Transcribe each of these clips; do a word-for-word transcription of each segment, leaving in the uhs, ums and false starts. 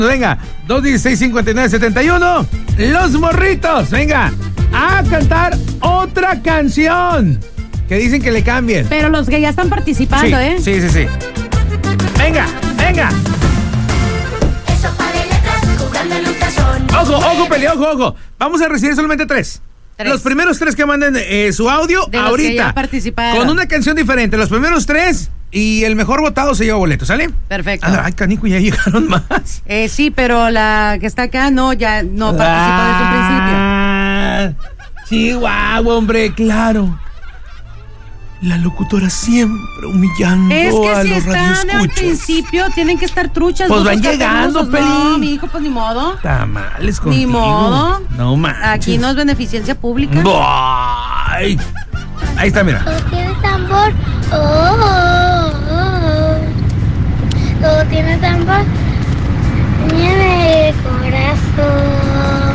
Venga, dos dieciséis cincuenta y nueve setenta y uno. Los morritos, venga, a cantar otra canción que dicen que le cambien. Pero los que ya están participando, Sí, ¿eh? sí, sí, sí. Venga, venga. Ojo, ojo, Peli, ojo, ojo. Vamos a recibir solamente tres. Tres. Los primeros tres que manden eh, su audio De los ahorita. que ya participaron. Con una canción diferente. Los primeros tres y el mejor votado se lleva boleto, ¿sale? Perfecto. Ah, ay, canico, ya llegaron más. Eh, sí, pero la que está acá no, ya no participó desde un principio. Ah, Chihuahua, hombre, claro. La locutora siempre humillando Es que a si los están al radioescuchas. principio, tienen que estar truchas. Pues no van seas llegando, cacarosos. Peli. No, mi hijo, pues ni modo. Tamales contigo. Ni modo. No manches. Aquí no es beneficencia pública. Ay. Ahí está, mira. Todo tiene tambor. Oh, oh, oh. Todo tiene tambor. Nieve el corazón.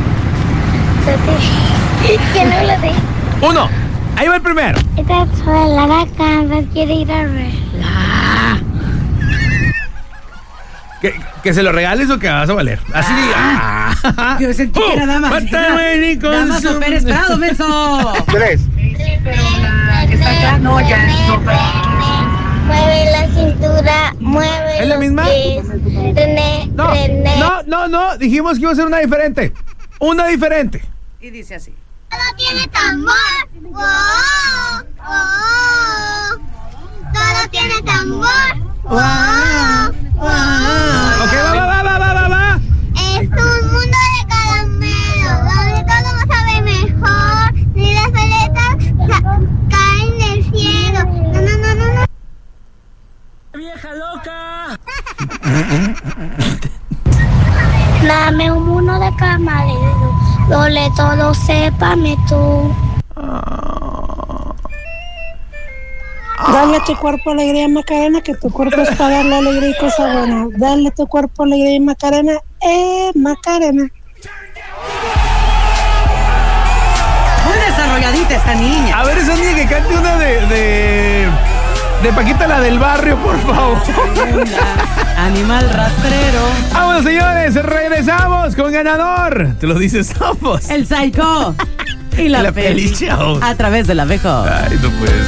Que no lo sé. Uno. Ahí va el primero. Esta sola la vaca no quiere ir a arreglar. ¿Que, que se lo regales o que vas a valer. Así ah. Yo sentí que era dama. Dama super esperado, menso. Tres. Pero la que está acá no, ya no. Mueve la cintura, mueve. ¿Es la misma? René, No, René. no, no, no. Dijimos que iba a ser una diferente. Una diferente. Y dice así. Todo tiene tambor. Oh, oh. Todo tiene tambor. Oh, oh. Ok, va, va, va, va, va, va, va. Es un mundo de caramelo, donde todo sabe mejor. Ni las veletas ca- caen del cielo. No, no, no, no, no. ¡Vieja loca! Dame un mundo de camarero, dole todo, sépame tú. Dale a tu cuerpo alegría, Macarena, que tu cuerpo es para darle alegría y cosa buena. Dale a tu cuerpo alegría, Macarena, eh, Macarena. Muy desarrolladita esta niña. A ver, esa niña que cante una de, de, de Paquita, la del barrio, por favor. Animal rastrero. Vámonos, señores, regresamos con ganador. Te lo dices todos. El Psycho. Y la, La Peli. Peli Show. A través de la Abejo. Ay, no puedes.